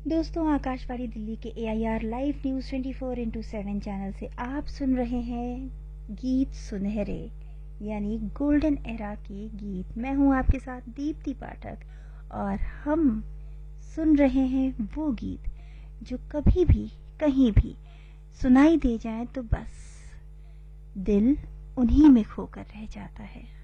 दोस्तों, आकाशवाणी दिल्ली के AIR live news 24/7 channel से आप सुन रहे हैं गीत सुनहरे यानी गोल्डन एरा के गीत। मैं हूं आपके साथ दीप्ति पाठक और हम सुन रहे हैं वो गीत जो कभी भी कहीं भी सुनाई दे जाए तो बस दिल उन्हीं में खोकर रह जाता है।